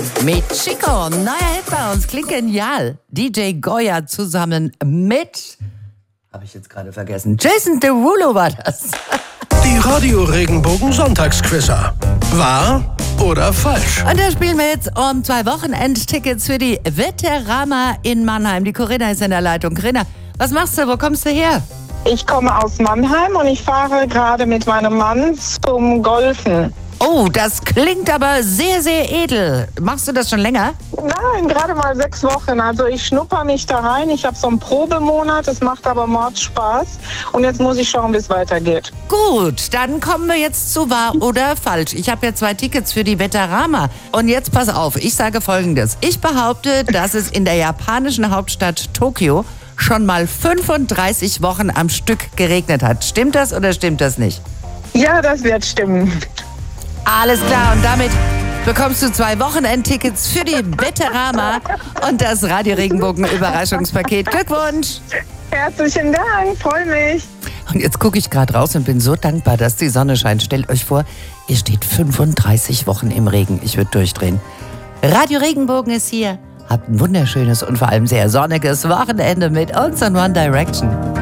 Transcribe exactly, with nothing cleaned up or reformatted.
Mit Chico, neuer Hit bei uns, klingt genial. D J Goya zusammen mit, habe ich jetzt gerade vergessen, Jason Derulo war das. Die Radio Regenbogen Sonntagsquizzer. Wahr oder falsch? Und da spielen wir jetzt um zwei Wochenendtickets für die Veterama in Mannheim. Die Corinna ist in der Leitung. Corinna, was machst du? Wo kommst du her? Ich komme aus Mannheim und ich fahre gerade mit meinem Mann zum Golfen. Oh, das klingt aber sehr, sehr edel. Machst du das schon länger? Nein, gerade mal sechs Wochen. Also ich schnupper mich da rein. Ich habe so einen Probemonat. Es macht aber Mordspaß. Und jetzt muss ich schauen, wie es weitergeht. Gut, dann kommen wir jetzt zu wahr oder falsch. Ich habe ja zwei Tickets für die Veterama. Und jetzt pass auf, ich sage Folgendes. Ich behaupte, dass es in der japanischen Hauptstadt Tokio schon mal fünfunddreißig Wochen am Stück geregnet hat. Stimmt das oder stimmt das nicht? Ja, das wird stimmen. Alles klar, und damit bekommst du zwei Wochenendtickets für die Veterama und das Radio Regenbogen Überraschungspaket. Glückwunsch! Herzlichen Dank, freue mich. Und jetzt gucke ich gerade raus und bin so dankbar, dass die Sonne scheint. Stellt euch vor, ihr steht fünfunddreißig Wochen im Regen. Ich würde durchdrehen. Radio Regenbogen ist hier. Habt ein wunderschönes und vor allem sehr sonniges Wochenende mit uns und One Direction.